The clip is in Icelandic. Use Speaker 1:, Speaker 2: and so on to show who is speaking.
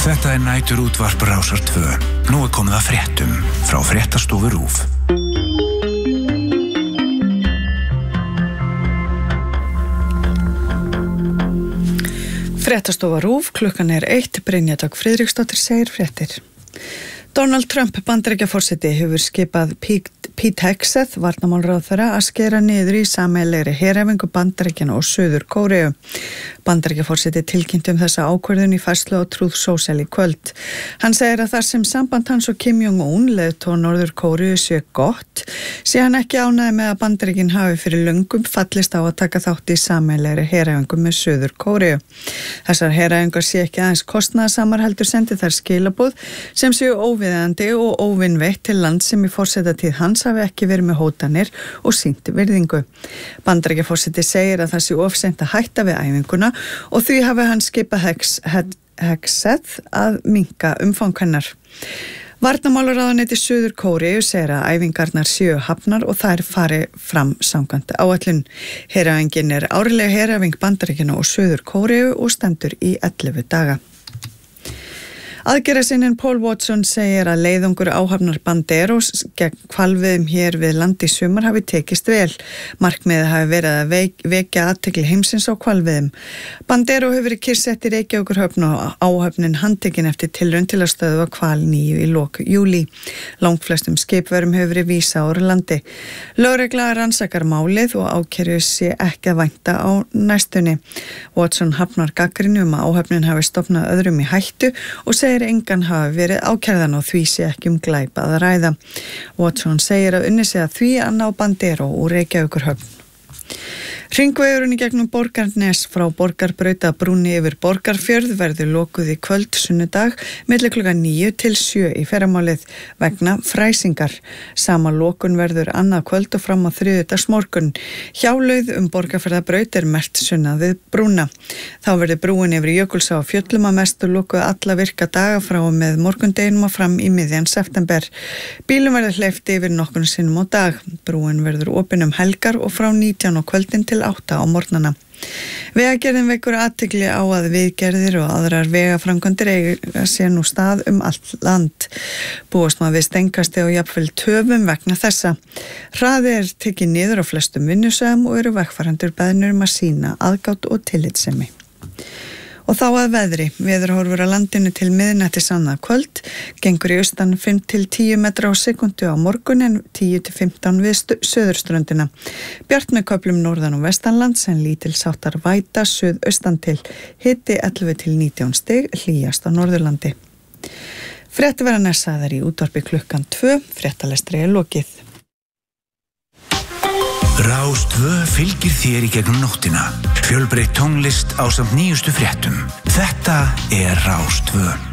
Speaker 1: Þetta nætur útvarp Rásar 2. Nú komið að fréttum frá fréttastofu RÚV.
Speaker 2: Fréttastofa RÚV, klukkan 1, Brynja Dögg Friðriksdóttir segir fréttir. Donald Trump Bandaríkjaforseti hefur skipað Pete Hegseth, varnarmálaráðherra, að skera niður í sameiginlegri heræfingu Bandaríkjanna og Suður Kóreu. Bandaríkjaforseti tilkynnti þessa ákvörðun í færslu á Truth Social í kvöld. Hann segir að þar sem samband hans og Kim Jong-un, leiðtoga Norður Kóreu, sé gott, sé hann ekki ánægður með að Bandaríkin hafi fyrir löngum fallist á að taka þátt í sameiginlegri heræfingu með Suður Kóreu. Þessar heræfingar sé ekki aðeins kostnaðarsamar, heldur sendi þær skilaboð sem séu óviðeigandi og óvinveitt til land sem í forsetatíð hans hafi ekki verið með hótanir og sýnt virðingu. Bandaríkjaforseti segir að það sé of seint að hætta við æfinguna og því hafi hann skipað Hegseth að minnka umfang hennar. Varnarmálaráðuneyti Suður Kóreu segir að æfingarnar séu hafnar og þær fari fram samkvæmt áætlun. Heræfingin er árleg heræfing Bandaríkjanna og Suður Kóreu og stendur í 11 daga. Aðgerðarsinninn Paul Watson segir að leiðangur áhafnar Banderos gegn hvalveiðum hér við land í sumar hafi tekist vel. Markmiðið hafi verið að vekja athygli heimsins á hvalveiðum. Bandero hefur verið kyrrsett í Reykjavíkurhöfn og áhöfnin handtekin eftir tilraun til að stöðva hval 9 í lok júlí. Langflestum skipverjum hefur verið vísað úr landi. Lögregla rannsakar málið og ákæru sé ekki að vænta á næstunni. Watson hafnar gagnrýni að áhöfnin hafi stofnað öðrum í hættu og segir engan hafi verið ákærðan og því sé ekki glæp að ræða. Watson segir að unnið sé að því að ná Bandero úr Reykjavíkurhöfn. Hringvegurinn í gegnum Borgarnes frá Borgarbraut að brúnni yfir Borgarfjörð verður lokuð í kvöld sunnudag milli klukkan 9 til 7 í fyrramálið vegna fræsingar. Sama lokun verður annað kvöld og fram á þriðjudagsmorgun. Hjáleið Borgarfjarðarbraut er merkt sunnan við brúna. Þá verður brúin yfir Jökulsá á Fjöllum að mestu lokuð alla virka daga frá og með morgundeginum og fram í miðjan september. Bílum verður hleypt yfir nokkrum sinnum á dag. Brúin verður opin helgar og frá 19 á kvöldin til 8 á morgnana. Vegagerðin vekur athygli á að viðgerðir og aðrar vegaframkvæmdir eiga sér nú stað allt land. Búast má við stengkasti og jafnvel töfum vegna þessa. Hraði er tekið niður á flestum vinnusvæðum og eru vegfarendur beðnir að sýna aðgát og tillitssemi. Og þá að veðri. Veðurhorfur á landinu til miðnættis annað kvöld, gengur í austan 5 til 10 metra á sekundu á morgun en 10 til 15 við söðurströndina. Bjart með köflum norðan og vestanlands en lítilsháttar væta suðaustan til. Hiti 11 til 19 stig, hlýjast á Norðurlandi. Fréttir verða næssaðar í útvarpi klukkan 2, fréttalestri er lokið.
Speaker 1: Rás 2 fylgir þér í gegnum nóttina. Fjölbreytt tónlist ásamt nýjustu fréttum. Þetta er Rás 2.